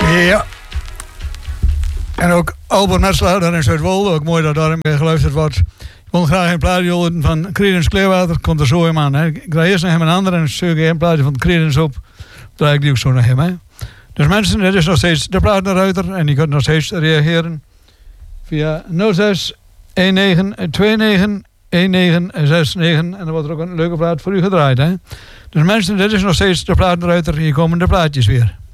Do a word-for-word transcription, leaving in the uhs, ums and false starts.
Ja. En ook Albert Metzler, daar in Zuidwolde. Ook mooi dat daarin weer geluisterd wordt. Ik wil graag een plaatje horen van Creedence Clearwater. Komt er zo in aan. Hè. Ik ga eerst nog hem een ander en dan zoek ik een plaatje van Creedence op. Draai ik die ook zo naar hem. Hè. Dus mensen, dit is nog steeds de Plaatneruiter. En je kunt nog steeds reageren via nul zes een negen twee negen een negen zes negen. En dan wordt er ook een leuke plaat voor u gedraaid. Hè. Dus mensen, dit is nog steeds de Plaatneruiter. Hier komen de plaatjes weer.